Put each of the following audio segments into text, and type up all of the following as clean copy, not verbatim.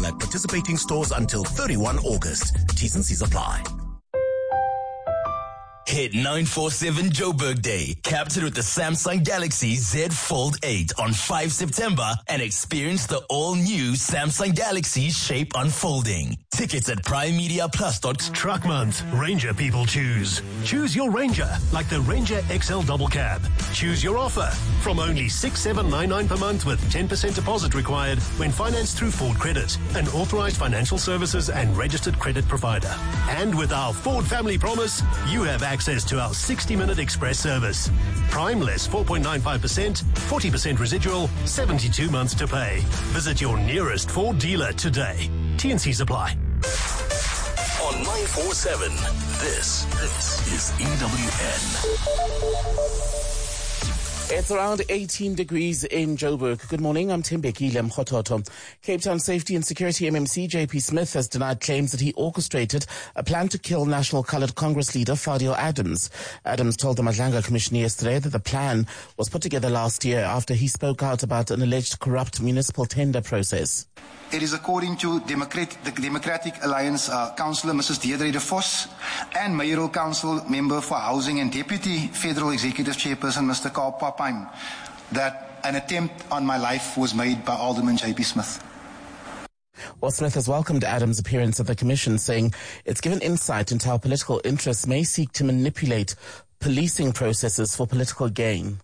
available at participating stores until 31 August. T's and C's apply. Hit 947 Joburg Day. Captured with the Samsung Galaxy Z Fold 8 on 5 September and experience the all-new Samsung Galaxy Shape unfolding. Tickets at PrimeMediaPlus. Truck Month. Ranger people choose. Choose your Ranger, like the Ranger XL Double Cab. Choose your offer from only $6,799 per month with 10% deposit required when financed through Ford Credit, an authorized financial services and registered credit provider. And with our Ford Family Promise, you have access to our 60-minute express service. Prime less 4.95%, 40% residual, 72 months to pay. Visit your nearest Ford dealer today. T&Cs apply. On 947, this is EWN. It's around 18 degrees in Joburg. Good morning, I'm Timbeki Lemkhototo. Cape Town Safety and Security MMC JP Smith has denied claims that he orchestrated a plan to kill National Coloured Congress leader Fadio Adams. Adams told the Madlanga Commission yesterday that the plan was put together last year after he spoke out about an alleged corrupt municipal tender process. It is according to the Democratic Alliance Councillor Mrs. Deirdre de Vos and Mayoral Council Member for Housing and Deputy Federal Executive Chairperson Mr. Karl Papheim that an attempt on my life was made by Alderman JP Smith. Well, Smith has welcomed Adams' appearance at the Commission, saying it's given insight into how political interests may seek to manipulate policing processes for political gain.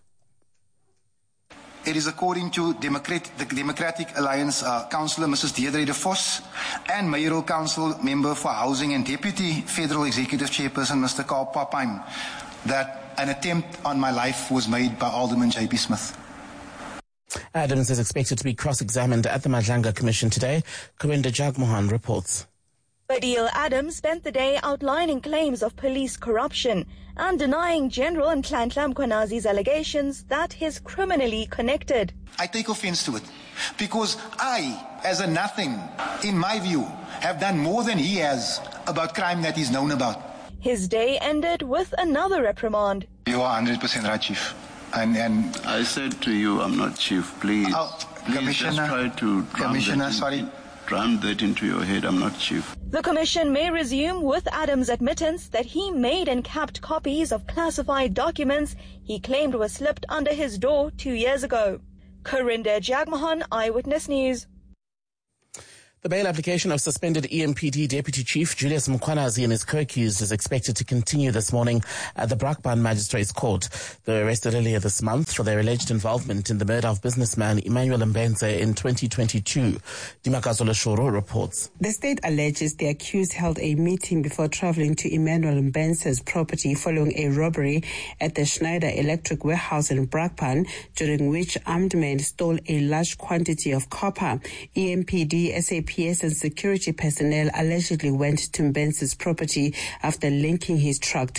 It is according to the Democratic Alliance Councillor Mrs. Deirdre de Vos and Mayoral Council Member for Housing and Deputy Federal Executive Chairperson Mr. Karl Papheim that an attempt on my life was made by Alderman JP Smith. Adams is expected to be cross-examined at the Madlanga Commission today. Corinda Jagmohan reports. Fadil Adams spent the day outlining claims of police corruption and denying General Nhlanhla Mkhwanazi's allegations that he's criminally connected. I take offense to it because I, as a nothing, in my view, have done more than he has about crime that he's known about. His day ended with another reprimand. You are 100% right, Chief. And I said to you, I'm not Chief, please. Please just try to drum that into your head. I'm not Chief. The Commission may resume with Adams' admittance that he made and kept copies of classified documents he claimed were slipped under his door 2 years ago. Corinda Jagmohan, Eyewitness News. The bail application of suspended EMPD Deputy Chief Julius Mkhwanazi and his co-accused is expected to continue this morning at the Brakpan Magistrates Court. They were arrested earlier this month for their alleged involvement in the murder of businessman Emmanuel Mbenze in 2022. Dimakazola Shoro reports. The state alleges the accused held a meeting before traveling to Emmanuel Mbenze's property following a robbery at the Schneider Electric warehouse in Brakpan, during which armed men stole a large quantity of copper. EMPD, SAPS and security personnel allegedly went to Mbenze's property after linking his truck to